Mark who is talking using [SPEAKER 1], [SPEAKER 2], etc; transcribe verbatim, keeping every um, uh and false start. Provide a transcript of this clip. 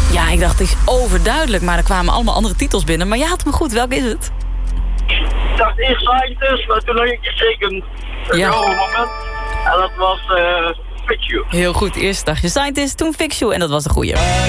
[SPEAKER 1] Ja, ik dacht, het is overduidelijk, maar er kwamen allemaal andere titels binnen. Maar je had me goed, welke is het?
[SPEAKER 2] Ik dacht eerst Scientist, maar toen had ik gekeken een
[SPEAKER 1] Ja.
[SPEAKER 2] gouden moment. En dat was uh, Fix You.
[SPEAKER 1] Heel goed, eerst dacht je Scientist, toen Fix You en dat was de goeie.